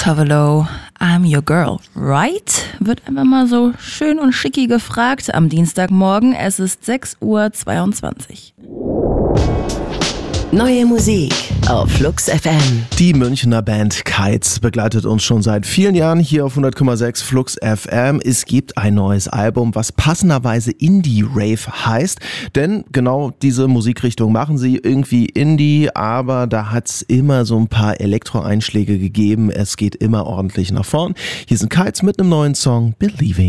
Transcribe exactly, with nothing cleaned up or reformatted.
Tovolo, I'm your girl, right? Wird einfach mal so schön und schicki gefragt am Dienstagmorgen. Es ist sechs Uhr zweiundzwanzig. Neue Musik auf Flux F M. Die Münchner Band Kites begleitet uns schon seit vielen Jahren hier auf hundert Komma sechs Flux F M. Es gibt ein neues Album, was passenderweise Indie-Rave heißt, denn genau diese Musikrichtung machen sie, irgendwie Indie, aber da hat es immer so ein paar Elektro-Einschläge gegeben. Es geht immer ordentlich nach vorn. Hier sind Kites mit einem neuen Song, Believing.